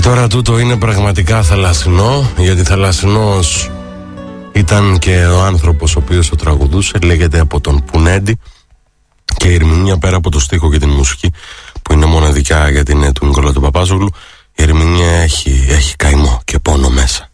τώρα τούτο είναι πραγματικά θαλασσινό, γιατί θαλασσινός ήταν και ο άνθρωπος ο οποίος το τραγουδούσε. Λέγεται από τον Πουνέντη, και η ερμηνεία, πέρα από το στίχο και την μουσική που είναι μοναδικά γιατί είναι του Νικόλα του Παπάζογλου, η ερμηνεία έχει καημό και πόνο μέσα.